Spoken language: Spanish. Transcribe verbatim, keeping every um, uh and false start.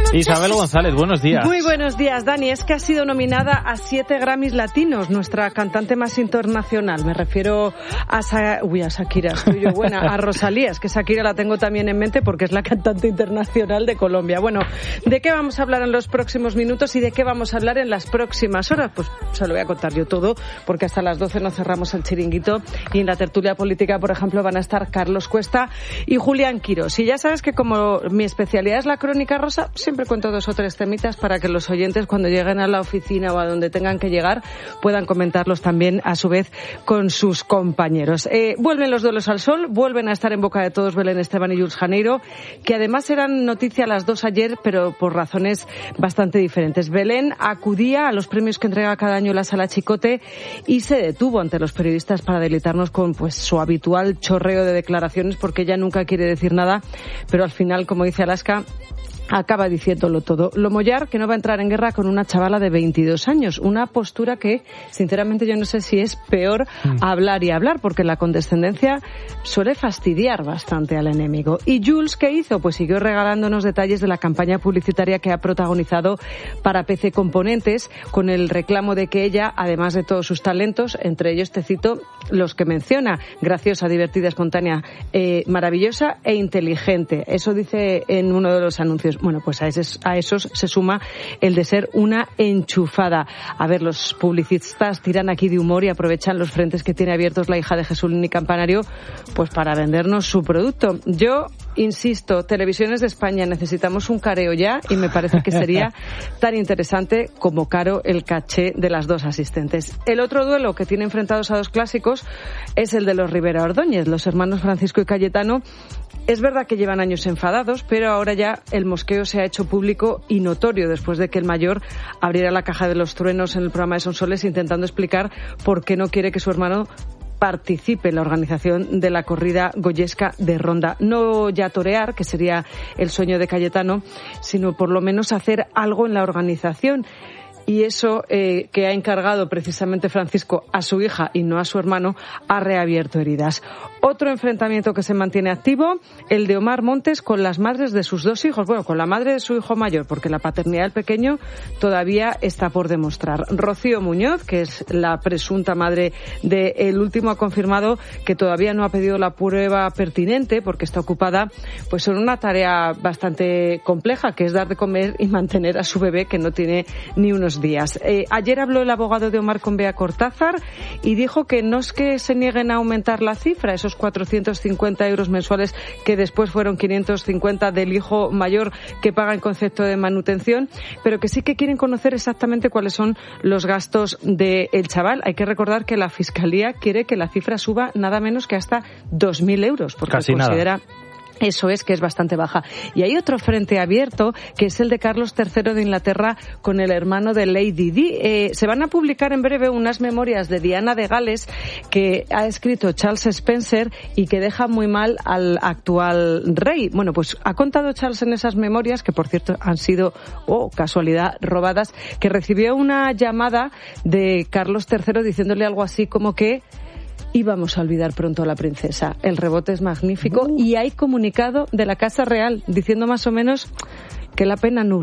Isabel González, buenos días. Muy buenos días, Dani. Es que ha sido nominada a siete Grammys latinos, nuestra cantante más internacional. Me refiero a, Sa- Uy, a Shakira, estoy yo buena, a Rosalía. Es que Shakira la tengo también en mente porque es la cantante internacional de Colombia. Bueno, ¿de qué vamos a hablar en los próximos minutos y de qué vamos a hablar en las próximas horas? Pues se lo voy a contar yo todo, porque hasta las doce no cerramos el chiringuito y en la tertulia política, por ejemplo, van a estar Carlos Cuesta y Julián Quirós. Y ya sabes que como mi especialidad es la crónica rosa, siempre cuento dos o tres temitas para que los oyentes, cuando lleguen a la oficina o a donde tengan que llegar, puedan comentarlos también a su vez con sus compañeros. Eh, vuelven los duelos al sol, vuelven a estar en boca de todos Belén Esteban y Jules Janeiro, que además eran noticia las dos ayer, pero por razones bastante diferentes. Belén acudía a los premios que entrega cada año la Sala Chicote y se detuvo ante los periodistas para deleitarnos con pues su habitual chorreo de declaraciones, porque ella nunca quiere decir nada, pero al final, como dice Alaska, acaba diciéndolo todo. Lo mollar que no va a entrar en guerra con una chavala de veintidós años. Una postura que, sinceramente, yo no sé si es peor mm. hablar y hablar, porque la condescendencia suele fastidiar bastante al enemigo. ¿Y Jules qué hizo? Pues siguió regalándonos detalles de la campaña publicitaria que ha protagonizado para P C Componentes, con el reclamo de que ella, además de todos sus talentos, entre ellos te cito los que menciona: graciosa, divertida, espontánea, eh, maravillosa e inteligente. Eso dice en uno de los anuncios. Bueno, pues a esos, a esos se suma el de ser una enchufada. A ver, los publicistas tiran aquí de humor y aprovechan los frentes que tiene abiertos la hija de Jesulín Campanario pues para vendernos su producto. Yo insisto, Televisiones de España, necesitamos un careo ya, y me parece que sería tan interesante como caro el caché de las dos asistentes. El otro duelo que tiene enfrentados a dos clásicos es el de los Rivera Ordóñez, los hermanos Francisco y Cayetano. Es verdad que llevan años enfadados, pero ahora ya el mosqueo se ha hecho público y notorio después de que el mayor abriera la caja de los truenos en el programa de Sonsoles intentando explicar por qué no quiere que su hermano participe en la organización de la corrida goyesca de Ronda. No ya torear, que sería el sueño de Cayetano, sino por lo menos hacer algo en la organización. Y eso eh, que ha encargado precisamente Francisco a su hija y no a su hermano, ha reabierto heridas. Otro enfrentamiento que se mantiene activo, el de Omar Montes con las madres de sus dos hijos. Bueno, con la madre de su hijo mayor, porque la paternidad del pequeño todavía está por demostrar. Rocío Muñoz, que es la presunta madre del último, ha confirmado que todavía no ha pedido la prueba pertinente porque está ocupada pues en una tarea bastante compleja, que es dar de comer y mantener a su bebé, que no tiene ni unos días. Eh, ayer habló el abogado de Omar con Bea Cortázar y dijo que no es que se nieguen a aumentar la cifra, esos cuatrocientos cincuenta euros mensuales que después fueron quinientos cincuenta del hijo mayor que paga en concepto de manutención, pero que sí que quieren conocer exactamente cuáles son los gastos del chaval. Hay que recordar que la Fiscalía quiere que la cifra suba nada menos que hasta dos mil euros, porque Casi considera... nada. Eso es, que es bastante baja. Y hay otro frente abierto, que es el de Carlos tercero de Inglaterra con el hermano de Lady Di. Eh, se van a publicar en breve unas memorias de Diana de Gales que ha escrito Charles Spencer y que deja muy mal al actual rey. Bueno, pues ha contado Charles en esas memorias, que por cierto han sido, oh, casualidad, robadas, que recibió una llamada de Carlos tercero diciéndole algo así como que íbamos a olvidar pronto a la princesa. El rebote es magnífico uh. y hay comunicado de la Casa Real diciendo más o menos que la pena nubla